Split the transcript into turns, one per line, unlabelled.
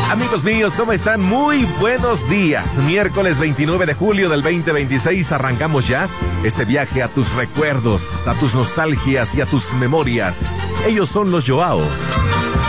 Amigos míos, ¿cómo están? Muy buenos días. Miércoles 29 de julio del 2026 arrancamos ya este viaje a tus recuerdos, a tus nostalgias y a tus memorias. Ellos son los Joao.